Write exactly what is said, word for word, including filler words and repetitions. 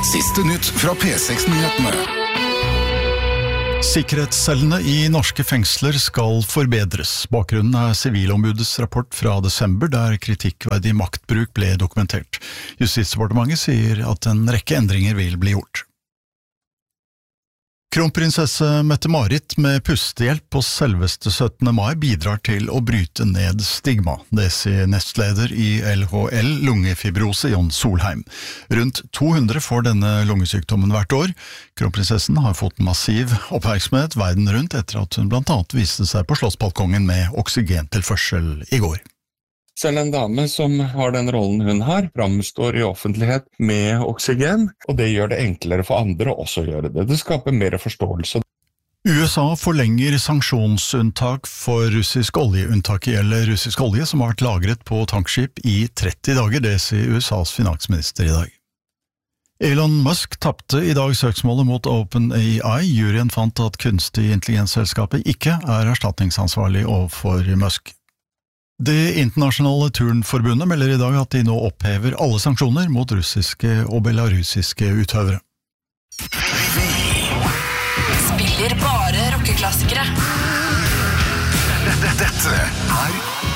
Siste nytt fra P seks-nyhetene. Sikkerhetscellene i norske fengsler skal forbedres. Bakgrunnen er Sivilombudets rapport fra desember, der kritikkverdig maktbruk ble dokumentert. Justisdepartementet sier at en rekke endringer vil bli gjort. Kronprinsesse Mette-Marit med pustehjelp på selveste syttende mai bidrar til å bryte ned stigma. Det sier nestleder i L H L lungefibrose Jon Solheim. Rundt to hundre får denne lungesykdommen hvert år. Kronprinsessen har fått massiv oppmerksomhet verden rundt etter at hun blant annet viste seg på Slottsbalkongen med oksygentilførsel i går. Selv en dame som har den rollen hun har, framstår i offentlighet med oksygen, og det gjør det enklere for andre å også gjøre det. Det skaper mer forståelse. U S A forlenger sanksjonsunntak for russisk oljeunntak gjelder russisk olje som har vært lagret på tankskip i tretti dager, det sier U S As finansminister i dag. Elon Musk tappte i dag søksmålet mot OpenAI. Juryen fant at kunstig intelligensselskapet ikke er erstatningsansvarlig overfor Musk. Det internasjonale turnforbundet melder i dag at de nå opphever alle sanksjoner mot russiske og belarusiske utøvere. Spiller bare rockeklassikere. Dette er